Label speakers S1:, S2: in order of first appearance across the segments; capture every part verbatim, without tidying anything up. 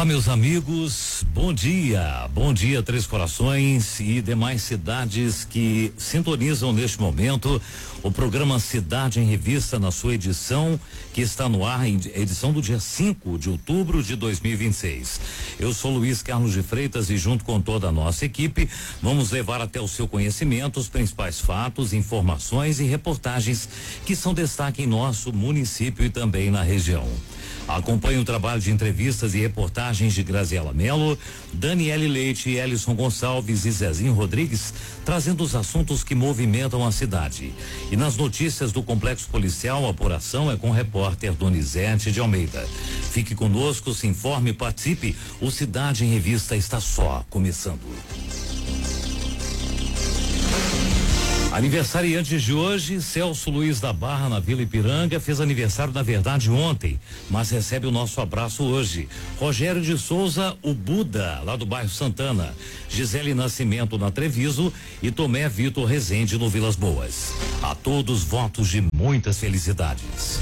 S1: Olá, meus amigos, bom dia, bom dia Três Corações e demais cidades que sintonizam neste momento o programa Cidade em Revista na sua edição que está no ar, edição do dia cinco de outubro de dois mil e vinte e seis. Eu sou Luiz Carlos de Freitas e junto com toda a nossa equipe vamos levar até o seu conhecimento os principais fatos, informações e reportagens que são destaque em nosso município e também na região. Acompanhe o trabalho de entrevistas e reportagens de Graziela Mello, Daniele Leite, Elison Gonçalves e Zezinho Rodrigues, trazendo os assuntos que movimentam a cidade. E nas notícias do Complexo Policial, a apuração é com o repórter Donizete de Almeida. Fique conosco, se informe e participe. O Cidade em Revista está só começando. Aniversariantes de hoje, Celso Luiz da Barra, na Vila Ipiranga, fez aniversário na verdade ontem, mas recebe o nosso abraço hoje. Rogério de Souza, o Buda, lá do bairro Santana. Gisele Nascimento, na Treviso, e Tomé Vitor Rezende, no Vilas Boas. A todos, votos de muitas felicidades.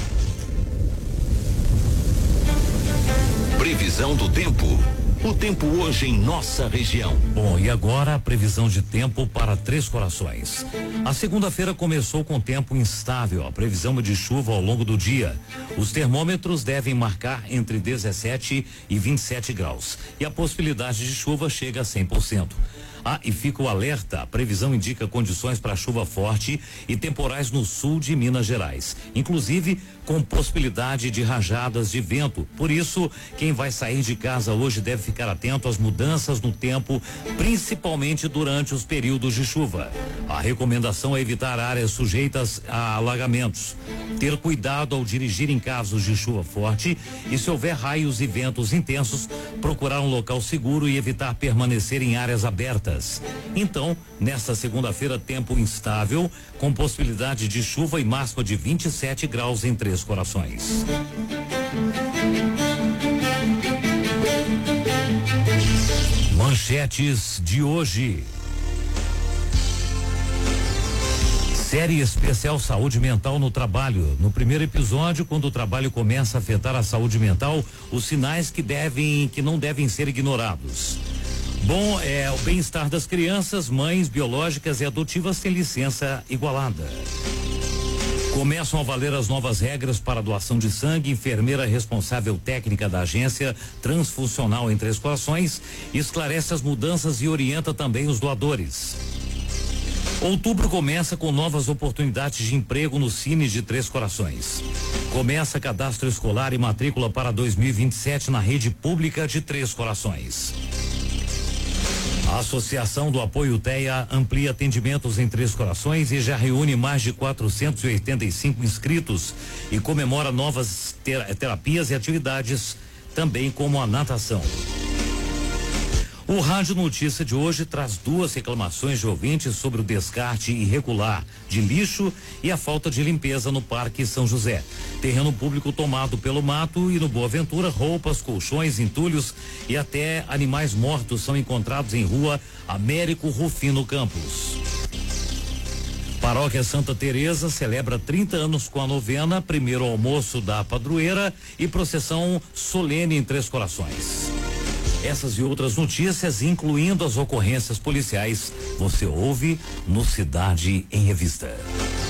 S2: Previsão do tempo. O tempo hoje em nossa região.
S1: Bom, e agora a previsão de tempo para Três Corações. A segunda-feira começou com tempo instável, a previsão é de chuva ao longo do dia. Os termômetros devem marcar entre dezessete e vinte e sete graus. E a possibilidade de chuva chega a cem por cento. Ah, e fica o alerta, a previsão indica condições para chuva forte e temporais no sul de Minas Gerais, inclusive com possibilidade de rajadas de vento. Por isso, quem vai sair de casa hoje deve ficar atento às mudanças no tempo, principalmente durante os períodos de chuva. A recomendação é evitar áreas sujeitas a alagamentos, ter cuidado ao dirigir em casos de chuva forte e, se houver raios e ventos intensos, procurar um local seguro e evitar permanecer em áreas abertas. Então, nesta segunda-feira, tempo instável, com possibilidade de chuva e máxima de vinte e sete graus em Três Corações. Manchetes de hoje. Série especial Saúde Mental no Trabalho. No primeiro episódio, quando o trabalho começa a afetar a saúde mental, os sinais que devem, que não devem ser ignorados. Bom, é o bem-estar das crianças, mães biológicas e adotivas têm licença igualada. Começam a valer as novas regras para doação de sangue. Enfermeira responsável técnica da agência transfuncional em Três Corações esclarece as mudanças e orienta também os doadores. Outubro começa com novas oportunidades de emprego no Cine de Três Corações. Começa cadastro escolar e matrícula para dois mil e vinte e sete na rede pública de Três Corações. A Associação do Apoio T E A amplia atendimentos em Três Corações e já reúne mais de quatrocentos e oitenta e cinco inscritos e comemora novas ter- terapias e atividades, também como a natação. O Rádio Notícia de hoje traz duas reclamações de ouvintes sobre o descarte irregular de lixo e a falta de limpeza no Parque São José. Terreno público tomado pelo mato e no Boa Ventura, roupas, colchões, entulhos e até animais mortos são encontrados em rua Américo Rufino Campos. Paróquia Santa Teresa celebra trinta anos com a novena, primeiro almoço da padroeira e procissão solene em Três Corações. Essas e outras notícias, incluindo as ocorrências policiais, você ouve no Cidade em Revista.